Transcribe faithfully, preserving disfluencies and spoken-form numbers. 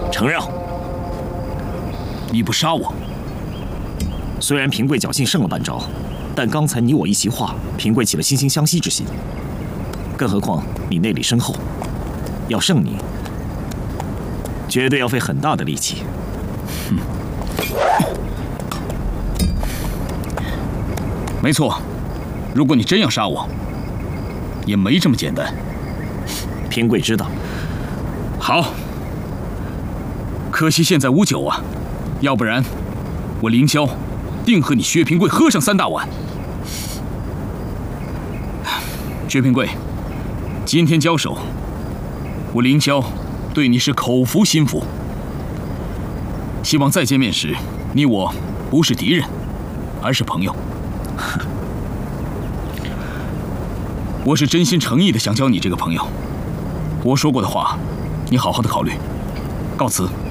承让。 你不杀我， 虽然平贵侥幸胜了半招，但刚才你我一席话，平贵起了惺惺相惜之心。更何况你内力深厚，要胜你，绝对要费很大的力气。 哼，没错，如果你真要杀我，也没这么简单。 平贵知道。 好，可惜现在无酒啊，要不然我凌霄定和你薛平贵喝上三大碗。薛平贵，今天交手，我凌霄对你是口服心服。希望再见面时，你我不是敌人，而是朋友。我是真心诚意的想交你这个朋友。我说过的话，你好好的考虑。告辞。